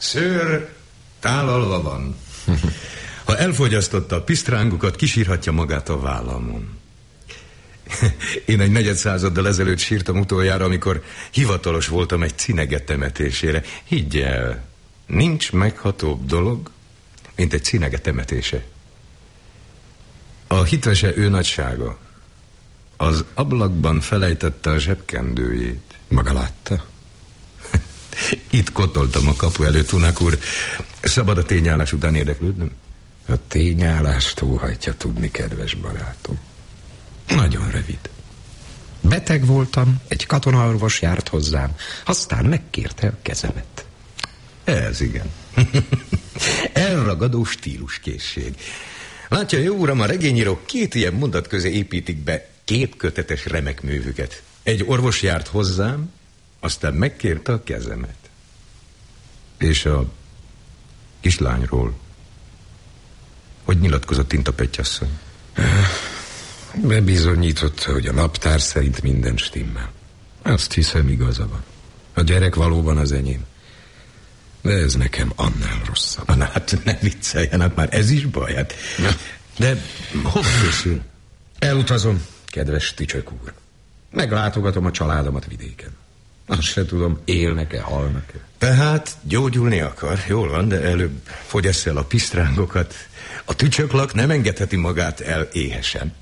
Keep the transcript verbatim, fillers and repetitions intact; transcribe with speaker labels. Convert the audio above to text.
Speaker 1: Szőr tálalva van. Ha elfogyasztotta a pisztrángokat, kisírhatja magát a vállamon. Én egy negyed századdal ezelőtt sírtam utoljára, amikor hivatalos voltam egy cinege temetésére. Higgy el, nincs meghatóbb dolog, mint egy cinege temetése. A hitvese ő nagysága az ablakban felejtette a zsebkendőjét.
Speaker 2: Maga látta?
Speaker 1: Itt kotoltam a kapu előtt, Unak úr. Szabad a tényállás után érdeklődnöm?
Speaker 2: A tényállást óhajtja tudni, kedves barátom. Nagyon rövid. Beteg voltam, egy katonaorvos járt hozzám, aztán megkérte a kezemet.
Speaker 1: Ez igen. Elragadó stíluskészség. Látja, jó uram, a regényírók két ilyen mondat közé építik be két kötetes remek művüket. Egy orvos járt hozzám, aztán megkérte a kezemet. És a kislányról hogy nyilatkozott Tinta Pettyasszony?
Speaker 2: Bebizonyította, hogy a naptár szerint minden stimmel. Azt hiszem, igaza van. A gyerek valóban az enyém. De ez nekem annál rosszabb.
Speaker 1: Na hát ne vicceljen, hát már ez is baj. Hát. De hova készül?
Speaker 2: Elutazom, kedves Ticsök úr. Meglátogatom a családomat vidéken. Azt se tudom, élnek-e, halnak-e.
Speaker 1: Tehát gyógyulni akar, jól van, de előbb fogyassz el a pisztrángokat. A tücsöklak nem engedheti magát el éhesen.